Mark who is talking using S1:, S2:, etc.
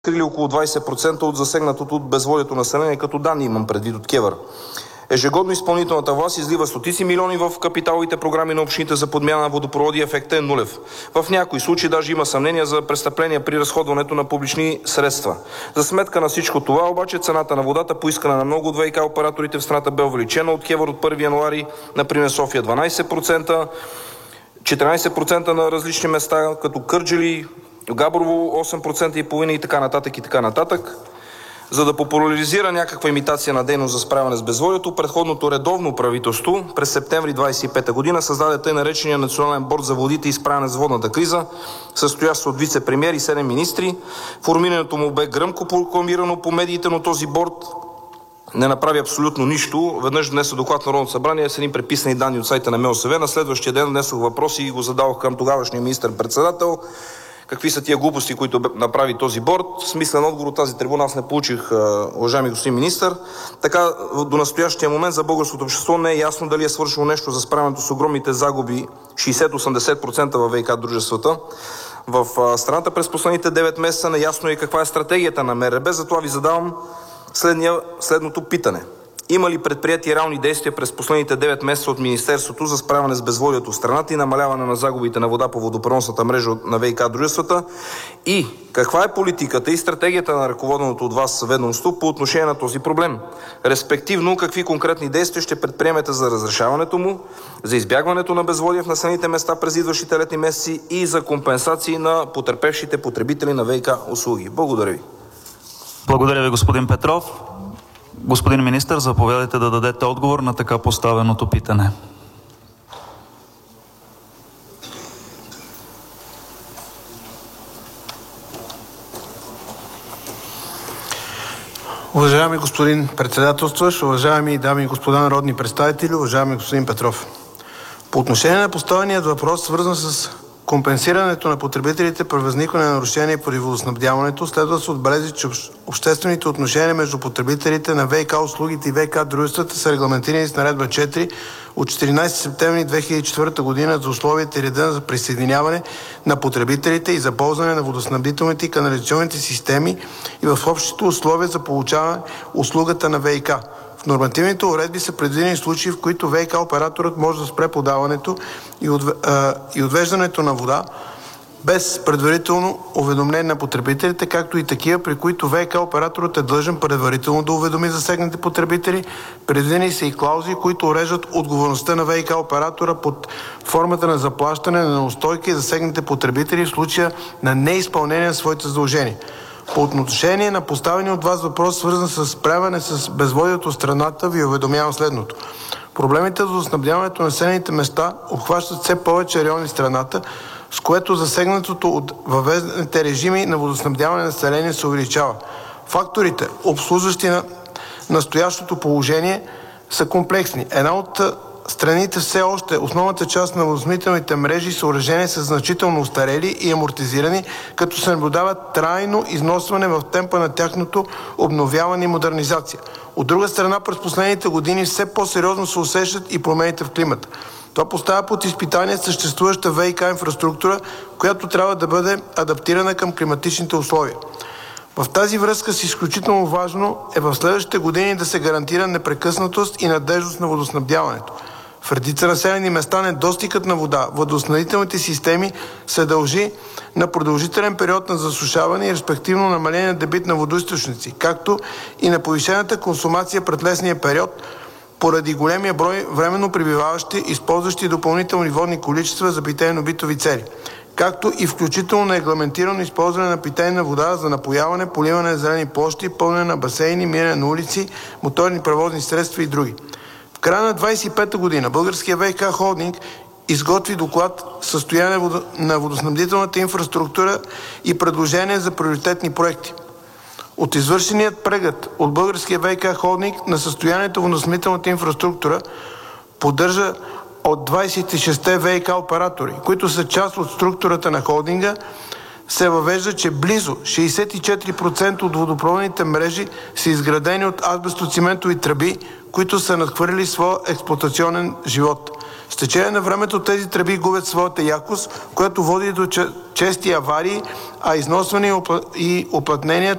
S1: крили около 20% от засегнатото от безводието население, като данни имам предвид от КЕВР. Ежегодно изпълнителната власт излива стотици милиони в капиталовите програми на общините за подмяна на водопроводи и ефектът е нулев. В някои случаи даже има съмнения за престъпления при разходването на публични средства. За сметка на всичко това обаче цената на водата, поискана на много от ВиК операторите в страната, бе увеличена от КЕВР от 1 януари, например София 12%, 14% на различни места, като Кърджали, Габрово 8,5% и така нататък и така нататък. За да популяризира някаква имитация на дейност за справяне с безводието, предходното редовно правителство през септември 2025 година създаде тъй наречения Национален борд за водите и справяне с водната криза, състоящ се от вице-премиер и 7 министри. Формирането му бе гръмко прокламирано по медиите, но този борд не направи абсолютно нищо. Веднъж внесе доклад на Народното събрание с едни преписани данни от сайта на МОСВ. На следващия ден внесох въпроси и го зададох към тогавашния министър-председател. Какви са тия глупости, които направи този борд? Смислен отговор от тази трибуна аз не получих, уважаеми господин министър. Така до настоящия момент за българското общество не е ясно дали е свършило нещо за справянето с огромните загуби 60-80% във ВиК дружествата в страната през последните 9 месеца. Неясно е каква е стратегията на МРРБ, затова ви задавам следното питане. Има ли предприятия реални действия през последните 9 месеца от Министерството за справяне с безводието в страната и намаляване на загубите на вода по водопреносната мрежа на ВиК дружествата? И каква е политиката и стратегията на ръководеното от вас ведомство по отношение на този проблем? Респективно, какви конкретни действия ще предприемете за разрешаването му, за избягването на безводие в населените места през идващите летни месеци и за компенсации на потърпевшите потребители на ВиК услуги? Благодаря ви.
S2: Благодаря ви, господин Петров. Господин министър, заповядайте да дадете отговор на така поставеното питане.
S3: Уважаеми господин председателстващ, уважаеми дами и господа народни представители, уважаеми господин Петров. По отношение на поставеният въпрос, свързан с компенсирането на потребителите при възникване на нарушение при водоснабдяването, следва да се отбележи, че обществените отношения между потребителите на ВиК услугите и ВиК дружествата са регламентирани с Наредба 4 от 14 септември 2004 г. за условията и реда за присъединяване на потребителите и за ползване на водоснабдителните и канализационните системи и в общите условия за получаване услугата на ВиК. В нормативните уредби са предвидени случаи, в които ВиК операторът може да спре подаването и отвеждането на вода без предварително уведомление на потребителите, както и такива, при които ВиК операторът е длъжен предварително да уведоми засегнати потребители. Предвидени са и клаузи, които уреждат отговорността на ВиК оператора под формата на заплащане на неустойки и засегнатите потребители в случая на неизпълнение на своите задължения. По отношение на поставения от вас въпрос, свързан с справяне с безводието в страната, ви уведомявам следното. Проблемите за водоснабдяването на населените места обхващат все повече райони в страната, с което засегнатото от въведените режими на водоснабдяване на население се увеличава. Факторите, обслужващи на настоящото положение, са комплексни. Една от страните все още основната част на водоснабдителните мрежи и съоръжения са значително устарели и амортизирани, като се наблюдава трайно износване в темпа на тяхното обновяване и модернизация. От друга страна, през последните години все по-сериозно се усещат и промените в климата. Това поставя под изпитание съществуваща ВиК инфраструктура, която трябва да бъде адаптирана към климатичните условия. В тази връзка с изключително важно е в следващите години да се гарантира непрекъснатост и надеждност на водоснабдяването. В редица населени места недостигът на вода, водоснабдителните системи се дължи на продължителен период на засушаване и респективно намаление на дебит на водоизточници, както и на повишената консумация пред летния период, поради големия брой временно пребиваващи, използващи допълнителни водни количества за питейно-битови цели, както и включително на регламентирано използване на питейна вода за напояване, поливане на зелени площи, пълнене на басейни, миене на улици, моторни превозни средства и други. В края на 2025 година Българския ВиК холдинг изготви доклад състояние на водоснабдителната инфраструктура и предложения за приоритетни проекти. От извършеният преглед от Българския ВиК холдинг на състоянието на водоснабдителната инфраструктура поддържа от 26-те ВиК оператори, които са част от структурата на холдинга, се въвежда, че близо 64% от водопроводните мрежи са изградени от азбестоциментови тръби, които са надхвърлили своя експлоатационен живот. С течение на времето тези тръби губят своята якост, което води до чести аварии, а износване и уплътнението